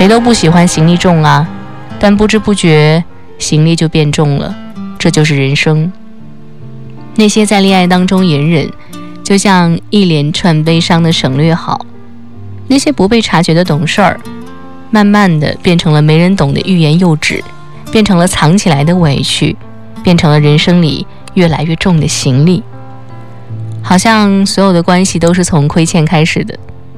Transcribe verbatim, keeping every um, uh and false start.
谁都不喜欢行李重啊，但不知不觉行李就变重了，这就是人生。那些在恋爱当中隐忍，就像一连串悲伤的省略号；那些不被察觉的懂事儿，慢慢的变成了没人懂的欲言又止，变成了藏起来的委屈，变成了人生里越来越重的行李。好像所有的关系都是从亏欠开始的，